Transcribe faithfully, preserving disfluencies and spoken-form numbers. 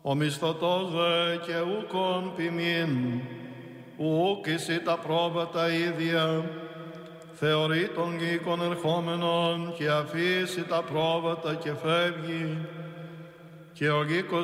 Ο μισθωτός δε και ούκον ποιμήν, ουκ εσύ τα πρόβατα ίδια, θεωρεί τον γήκον ερχόμενον και αφήσει τα πρόβατα και φεύγει, και ο γήκος